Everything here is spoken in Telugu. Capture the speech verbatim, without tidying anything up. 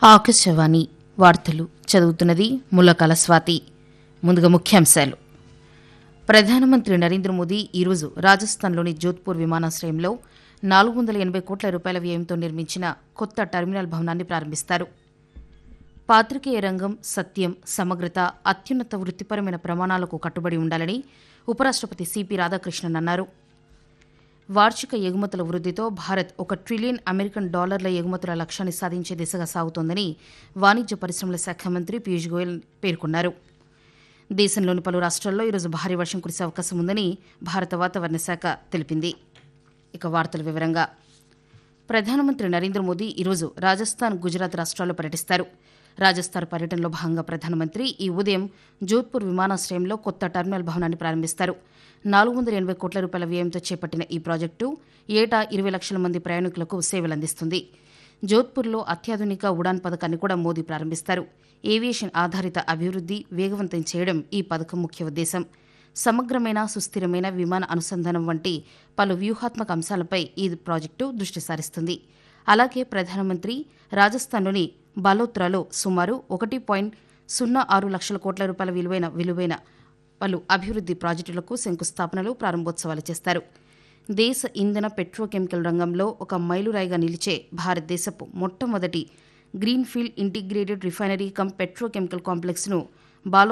ఆకాశవాణి వార్తలు చదువుతున్నది ముల్లకాల స్వాతి. ముందుగా ముఖ్యాంశాలు. ప్రధానమంత్రి నరేంద్ర మోదీ ఈరోజు రాజస్థాన్లోని జోధ్పూర్ విమానాశ్రయంలో నాలుగు వందల ఎనభై కోట్ల రూపాయల వ్యయంతో నిర్మించిన కొత్త టెర్మినల్ భవనాన్ని ప్రారంభిస్తారు. పాత్రికేయ రంగం సత్యం, సమగ్రత, అత్యున్నత వృత్తిపరమైన ప్రమాణాలకు కట్టుబడి ఉండాలని ఉపరాష్టపతి సిపి రాధాకృష్ణన్ అన్నారు. వార్షిక ఎగుమతుల వృద్దితో భారత్ ఒక ట్రిలియన్ అమెరికన్ డాలర్ల ఎగుమతుల లక్ష్యాన్ని సాధించే దిశగా సాగుతోందని వాణిజ్య పరిశ్రమల శాఖ మంత్రి పీయూష్ గోయల్ పేర్కొన్నారు. దేశంలోని పలు రాష్ట్రాల్లో ఈరోజు భారీ వర్షం కురిసే అవకాశం ఉందని భారత వాతావరణ శాఖ తెలిపింది. ఇక వార్తల వివరంగా. ప్రధానమంత్రి నరేంద్ర మోదీ ఈరోజు రాజస్థాన్, గుజరాత్ రాష్ట్రాల్లో పర్యటిస్తారు. రాజస్థాన్ పర్యటనలో భాగంగా ప్రధానమంత్రి ఈ ఉదయం జోధ్పూర్ విమానాశ్రయంలో కొత్త టెర్మినల్ భవనాన్ని ప్రారంభిస్తారు. నాలుగు వందల ఎనభై కోట్ల రూపాయల వ్యయంతో చేపట్టిన ఈ ప్రాజెక్టు ఏటా ఇరవై లక్షల మంది ప్రయాణికులకు సేవలందిస్తుంది. జోధ్పూర్లో అత్యాధునిక ఉడాన్ పథకాన్ని కూడా మోదీ ప్రారంభిస్తారు. ఏవియేషన్ ఆధారిత అభివృద్ది వేగవంతం చేయడం ఈ పథకం ముఖ్య ఉద్దేశం. సమగ్రమైన, సుస్థిరమైన విమాన అనుసంధానం వంటి పలు వ్యూహాత్మక అంశాలపై ఈ ప్రాజెక్టు దృష్టి సారిస్తుంది. అలాగే ప్రధానమంత్రి రాజస్థాన్లోని బాలోత్రాలో సుమారు ఒకటి పాయింట్ సున్నా ఆరు లక్షల కోట్ల రూపాయల విలువైన విలువైన పలు అభివృద్ది ప్రాజెక్టులకు శంకుస్థాపనలు, ప్రారంభోత్సవాలు చేస్తారు. దేశ ఇంధన, పెట్రోకెమికల్ రంగంలో ఒక మైలురాయిగా నిలిచే భారతదేశపు మొట్టమొదటి greenfield integrated refinery come petrochemical కాంప్లెక్స్ను బాలో